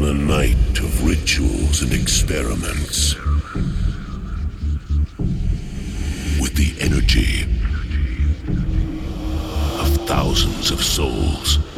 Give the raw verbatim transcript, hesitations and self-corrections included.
on a night of rituals and experiments. With the energy of thousands of souls.